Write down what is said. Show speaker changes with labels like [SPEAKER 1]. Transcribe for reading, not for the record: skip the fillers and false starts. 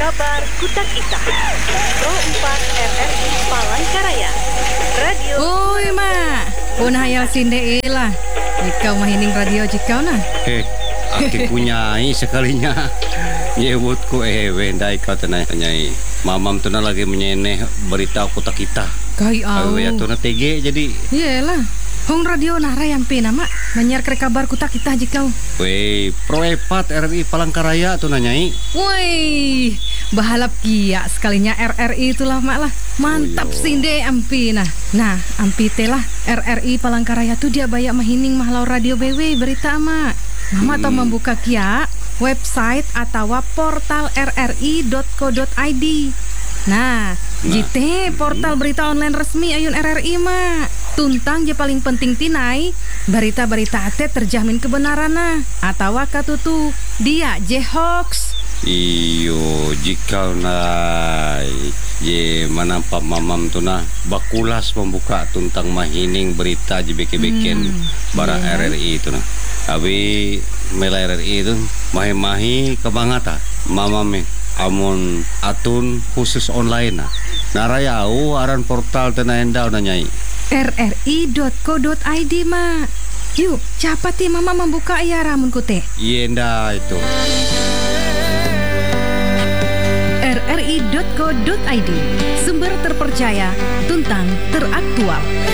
[SPEAKER 1] kabar Kutak Ita. Pro 4 RRI Palangkaraya. Radio.
[SPEAKER 2] Oi mak, pun hayal sinde lah. Ikau mahining radio jikau nah.
[SPEAKER 3] Aki punyai sekalinya. Nyebutku wendai kau tenai nyai. Mamam tu lagi menyeneh berita Kutak Ita.
[SPEAKER 2] Kai au.
[SPEAKER 3] Ya tu TG jadi.
[SPEAKER 2] Iyalah. Hong radio nara yang pena mak menyiar kabar Kutak Ita jikau.
[SPEAKER 3] Wei, Pro 4 RRI Palangkaraya tu nyai.
[SPEAKER 2] Woi, bahalap kia sekalinya RRI itulah mak lah. Mantap sinde ampi nah. Nah, ampi telah RRI Palangkaraya tu dia banyak mahining mahlau radio BW berita mak. Mama tau membuka kia website atau portal rri.co.id. Nah, jite portal berita online resmi ayun RRI mak. Tuntang je paling penting tinai berita-berita ate terjamin kebenaran nah atau katutu dia je hoax.
[SPEAKER 3] Iyo jika nai je manampak mamam tu nah bakulas membuka tuntang mahining berita je beken bara RRI itu nah. Abi mela RRI itu mahi-mahi kebangata mamam amun atun khusus online nah. Narayau aran portal tena endau na nyai.
[SPEAKER 2] rri.co.id mak. Yuk, capati mama membuka ya ramun kute.
[SPEAKER 3] Yenda itu.
[SPEAKER 2] rri.co.id, sumber terpercaya, tuntang teraktual.